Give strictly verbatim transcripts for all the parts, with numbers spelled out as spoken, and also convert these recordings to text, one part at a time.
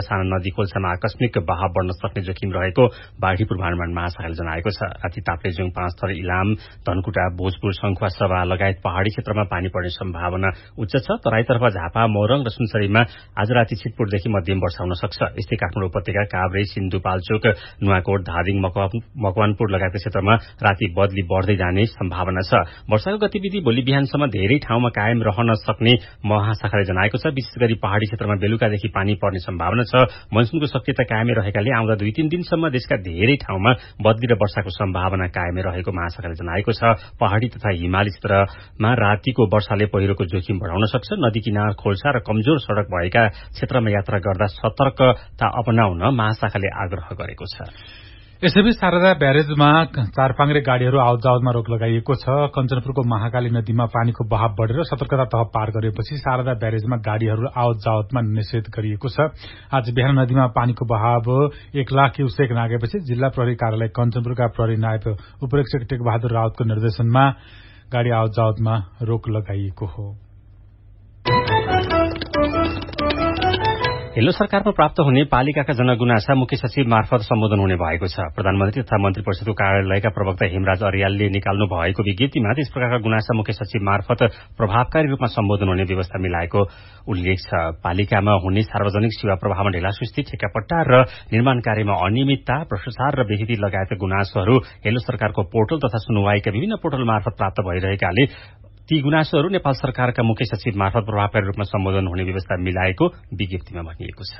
साना नदी खोल्सामा आकस्मिक बहाव बढ्न सक्ने जोखिम रहेको बाढी पूर्वानुमान महाशाखाले जनाएको छ। राति ताप्लेजुङ, पाँचथर, इलाम, धनकुटा, भोजपुर, सङ्खुवा, सभा लगायत पहाड़ी क्षेत्रमा पानी पर्ने सम्भावना उच्च छ। तराईतर्फ झापा, मोरङ र सुनसरीमा आज राति छिटपुटदेखि मध्यम वर्षा हुन सक्छ। यस्तै काठमाडौँ उपत्यका, काभ्रे, सिन्धुपाल्चोक, नुवाकोट, धादिङ, मकवानपुर लगायतका क्षेत्रमा राति बदली बढ्दै जाने सम्भावना छ। वर्षाको गतिविधि भोलि बिहानसम्म धेरै ठाउँमा कायम रहन सक्ने महाशाखाले जनाएको छ। विशेष गरी पहाड़ी क्षेत्रमा बेलुकादेखि पानी पर्ने सम्भावना छ। मनसुनको सक्रियता कायमै रहेकाले आउँदा दुई तीन दिनसम्म देशका धेरै ठाउँमा बदली र वर्षाको सम्भावना कायमै रहेको महाशाखाले जनाएको छ। पहाड़ी तथा हिमाली क्षेत्रमा रातिको वर्षाले पहिरोको जोखिम बढ़ाउन सक्छ। नदी किनार, खोल्सा र कमजोर सड़क भएका क्षेत्रमा यात्रा गर्दा सतर्कता अपनाउन महाशाखाले आग्रह गरेको छ। यसैबीच शारदा ब्यारेजमा चारपाङ्ग्रे गाड़ीहरू आवत जावतमा रोक लगाइएको छ। कञ्चनपुरको महाकाली नदीमा पानीको बहाव बढेर सतर्कता तह पार गरेपछि शारदा ब्यारेजमा गाड़ीहरू आवत जावतमा निषेध गरिएको छ। आज बिहान नदीमा पानीको बहाव एक लाख क्युसेक नागेपछि जिल्ला प्रहरी कार्यालय कञ्चनपुरका प्रहरी नायब उपरीक्षक टेकबहादुर रावतको निर्देशनमा गाड़ी आवत जावतमा रोक लगाइएको हो। हेलो सरकारमा प्राप्त हुने पालिकाका जनगुनासा मुख्य सचिव मार्फत सम्बोधन हुने भएको छ। प्रधानमन्त्री तथा मन्त्री परिषदको कार्यालयका प्रवक्ता हेमराज अर्यालले निकाल्नु भएको विज्ञप्तिमा त्यस प्रकारका गुनासा मुख्य सचिव मार्फत प्रभावकारी रूपमा सम्बोधन हुने व्यवस्था मिलाएको उल्लेख छ। पालिकामा हुने सार्वजनिक सेवा प्रवाहमा ढिलासुस्ती, ठेक्कापट्टा र निर्माण कार्यमा अनियमितता, भ्रष्टाचार र बेइज्जती लगायतका गुनासोहरू हेलो सरकारको पोर्टल तथा सुनवाईका विभिन्न पोर्टल मार्फत प्राप्त भइरहेकाले ती गुनासोहरू नेपाल सरकारका मुख्य सचिव मार्फत प्रभावकारी रूपमा सम्बोधन हुने व्यवस्था मिलाएको विज्ञप्तिमा भनिएको छ।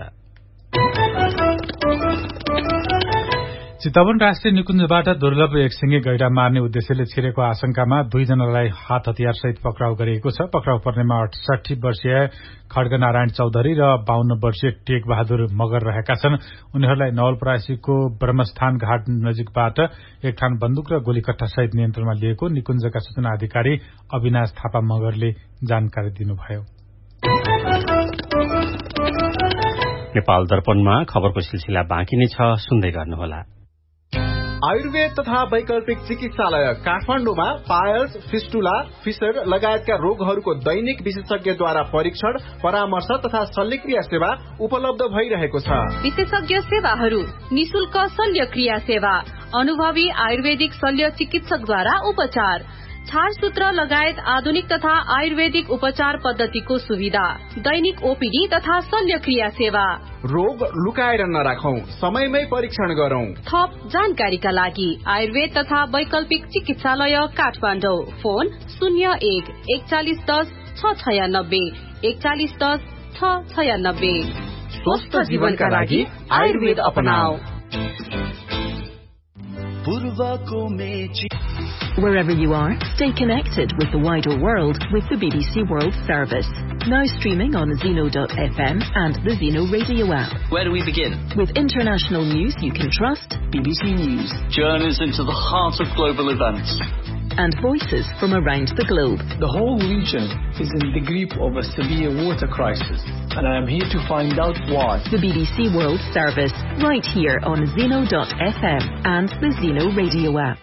चितवन राष्ट्रिय निकुञ्जबाट दुर्लभ एकसिंगे गैंडा मार्ने उद्देश्यले छिरेको आशंकामा दुईजनालाई हात हतियार सहित पक्राउ गरिएको छ। पक्राउ पर्नेमा अठसठी वर्षीय खड्गनारायण चौधरी र बाहन्न वर्षीय टेक बहादुर मगर रहेका छन्। उनीहरूलाई नवलपरासीको ब्रह्मस्थान घाट नजिकबाट एक ठान बन्दुक र गोलीकट्टा सहित नियन्त्रणमा लिएको निकुञ्जका सूचना अधिकारी अविनाश थापा मगरले जानकारी दिनुभयो। नेपाल दर्पणमा खबरको सिलसिला बाँकी नै छ, सुन्दै गर्नुहोला। आयुर्वेद तथा वैकल्पिक चिकित्सालय काठमाडौँमा पायल्स, फिस्टुला, फिसर लगायतका रोगहरूको दैनिक विशेषज्ञद्वारा परीक्षण, परामर्श तथा शल्यक्रिया सेवा उपलब्ध भइरहेको छ। विशेषज्ञ सेवाहरू: निशुल्क शल्यक्रिया सेवा, अनुभवी आयुर्वेदिक शल्य चिकित्सकद्वारा उपचार, छारसूत्र लगायत आधुनिक तथा आयुर्वेदिक उपचार पद्धतिको सुविधा, दैनिक ओपीडी तथा शल्यक्रिया सेवा। रोग लुकाएर नराखौं, समयमै परीक्षण गरौं। थप जानकारीका लागि आयुर्वेद तथा वैकल्पिक चिकित्सालय काठमाडौँ। फोन शून्य एक एकचालिस दस छ छयानब्बे एकचालिस दस छ छयानब्बे। स्वस्थ जीवनका लागि आयुर्वेद अपनाओ। Wherever you are, stay connected with the wider world with the B B C World Service. Now streaming on zeno dot f m and the Zeno radio app. Where do we begin? With international news you can trust, B B C News. Journeys into the heart of global events. And voices from around the globe. The whole region is in the grip of a severe water crisis, and I am here to find out why. The B B C World Service, right here on zeno dot f m and the Zeno radio app.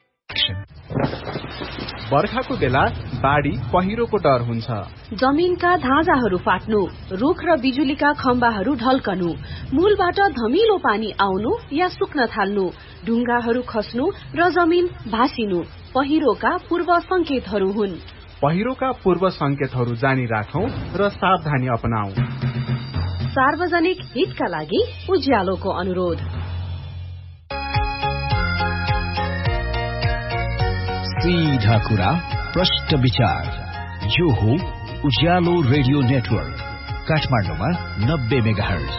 बर्खाको बेला बाढी पहिरोको डर हुन्छ। जमिनका धाजाहरू फाट्नु, रुख र बिजुलीका खम्बाहरू ढल्कनु, मूलबाट धमिलो पानी आउनु या सुक्न थाल्नु, ढुङ्गाहरू खस्नु र जमिन भासिनु पहिरोका पूर्व संकेतहरू हुन्। पहिरोका पूर्व संकेतहरू जानी राखौं र सावधानी अपनाऊ। सार्वजनिक हितका लागि उज्यालोको अनुरोध। सीधा कुरा, प्रश्न विचार, यो हो उज्यालो रेडियो नेटवर्क काठमाडौँमा नब्बे मेगाहर्ज।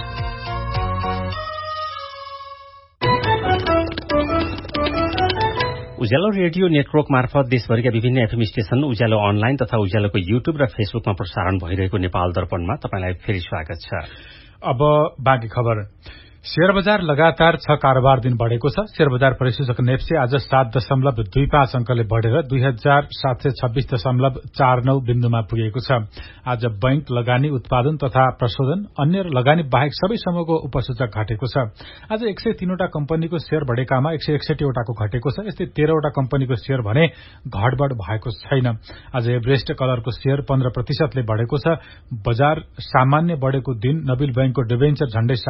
उज्यालो रेडियो नेटवर्क मार्फत देशभरिका विभिन्न एफएम स्टेशन, उज्यालो अनलाइन तथा उज्यालोको युट्युब र फेसबुकमा प्रसारण भइरहेको नेपाल दर्पणमा तपाईलाई फेरि स्वागत छ। अब बाँकी खबर। शेयर बजार लगातार छ कारोबार दिन बढ़ेको छ। शेयर बजार परिसूचक नेप्से आज सात दशमलव दुई पाँच अंकले बढ़ेर दुई हजार सात सय छब्बीस दशमलव चार नौ बिन्दुमा पुगेको छ। आज बैंक, लगानी, उत्पादन तथा प्रशोधन, अन्य लगानी बाहेक सबै समूहको उपसूचक घटेको छ। आज एक सय तीनवटा कम्पनीको शेयर बढ़ेकामा एक सय एकसठीवटाको घटेको छ। यस्तै तेह्रवटा कम्पनीको शेयर भने घटबढ़ भएको छैन। आज एभरेस्ट कलरको शेयर पन्ध्र प्रतिशतले बढ़ेको छ। बजार सामान्य बढ़ेको दिन नबिल बैंकको डिबेन्चर झण्डै